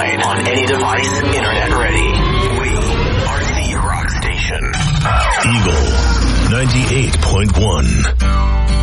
anytime, on any device, internet ready. We are the rock station. Eagle 98.1.